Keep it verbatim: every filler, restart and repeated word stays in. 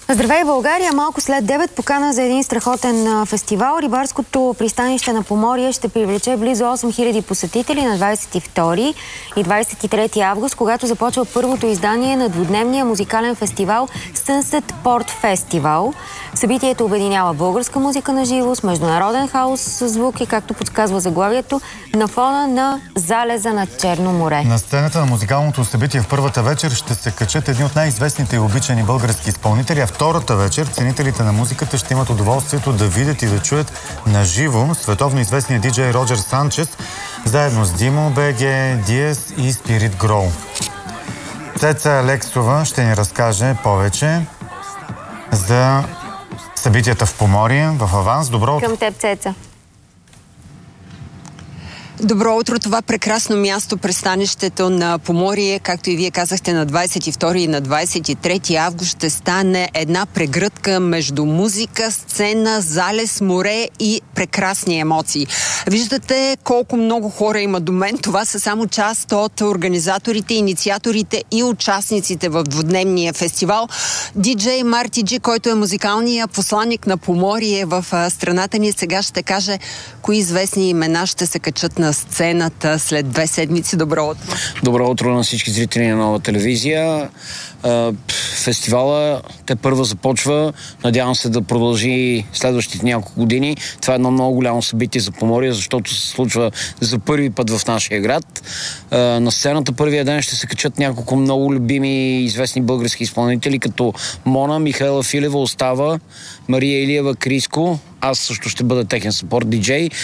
Здравей, България! Малко след девет покана за един страхотен фестивал. Рибарското пристанище на Поморие ще привлече близо осем хиляди посетители на двадесет и втори и двадесет и трети август, когато започва първото издание на двудневния музикален фестивал Sunset Port Festival. Събитието обединява българска музика на живо с международен хаос с звуки, както подсказва заглавието, на фона на залеза на Черно море. На сцената на музикалното събитие в първата вечер ще се качат едни от най-известните и обичани български изпълнители, а втората вечер ценителите на музиката ще имат удоволствието да видят и да чуят на живо световно известния диджей Роджер Санчес, заедно с Димо БГ, Диес и Спирит Гроу. Цеца Алексова ще ни разкаже повече за събитията в Поморие, в аванс. Добро утро! Към теб, Цеца. Добро утро! Това прекрасно място, пристанището на Поморие, както и вие казахте, на двадесет и втори и на двадесет и трети август ще стане една прегръдка между музика, сцена, залез, море и прекрасни емоции. Виждате колко много хора има до мен. Това са само част от организаторите, инициаторите и участниците в двудневния фестивал. Диджей Марти Джи, който е музикалният посланник на Поморие в страната ни, сега ще каже кои известни имена ще се качат на сцената след две седмици. Добро утро! Добро утро на всички зрители на Нова телевизия. Фестивала те първа започва. Надявам се да продължи следващите няколко години. Това е едно много голямо събитие за Поморие, защото се случва за първи път в нашия град. На сцената първия ден ще се качат няколко много любими и известни български изпълнители, като Мона, Михаела Филева, Остава, Мария Илиева, Криско. Аз също ще бъда техен съпорт диджей.